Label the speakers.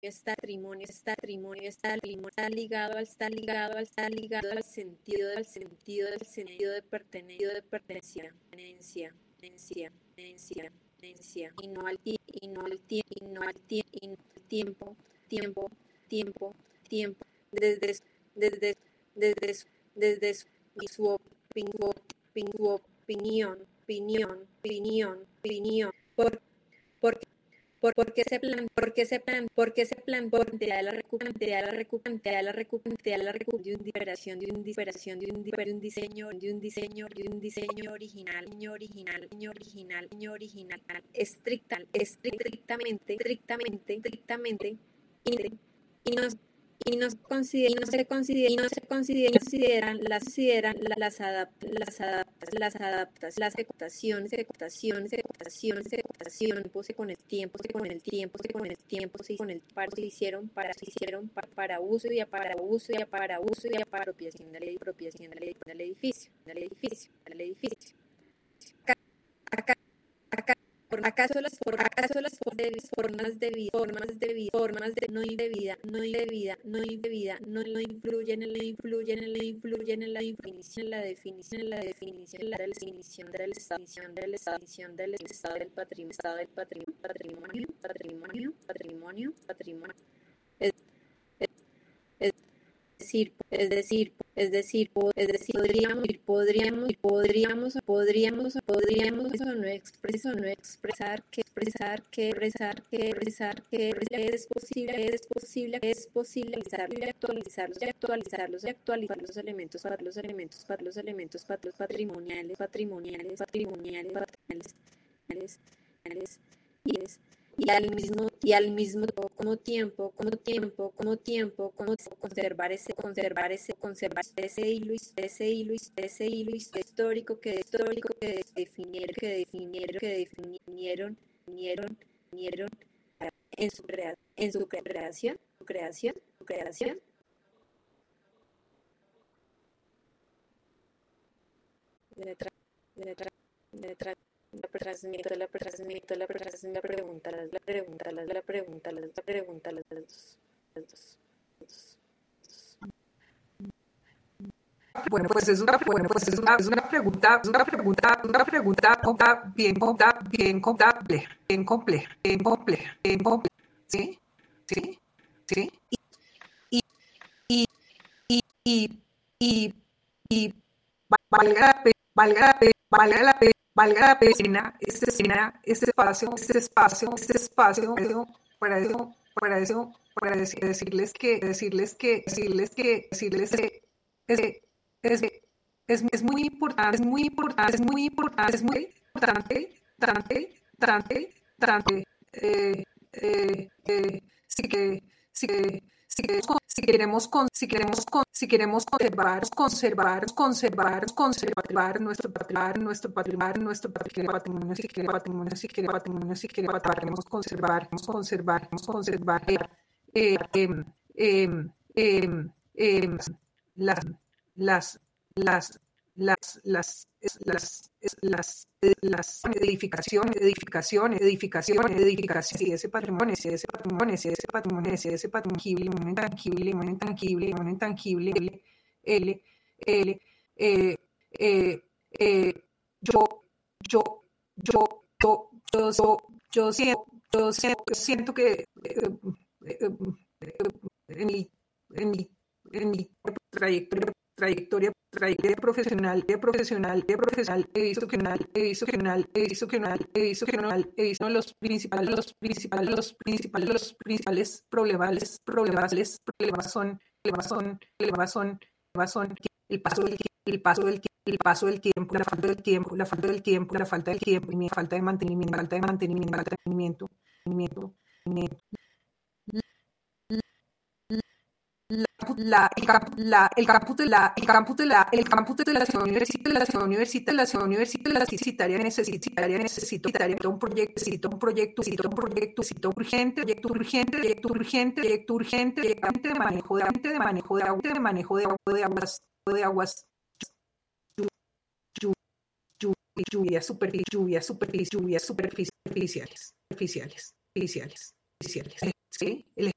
Speaker 1: está ligado al sentido de pertenencia, y no al tiempo, desde desde desde su opinión, por porque ese plan plantea la recuperación de un diseño original, estrictamente, y no se consideran las ecuaciones con el tiempo se hicieron para uso y para apropiación del edificio. ¿Acaso las formas de vida no influyen en la definición del estado del patrimonio? Es decir, podríamos o no expresar que es posible actualizar los elementos patrimoniales y al mismo tiempo conservar ese hilo histórico que definieron en su creación. La pregunta,
Speaker 2: Bueno, pues es una pregunta bien compleja, ¿sí? Y valga la pena este espacio para decirles que es muy importante, si queremos conservar nuestro patrimonio, las edificaciones, y ese patrimonio, intangible, yo siento que en mi trayectoria profesional, he visto que los principales problemas son el paso del tiempo, la falta del tiempo, y falta de mantenimiento. El campus de la ciudad universitaria necesita un proyecto urgente de manejo de aguas, lluvias superficiales. ¿Sí? El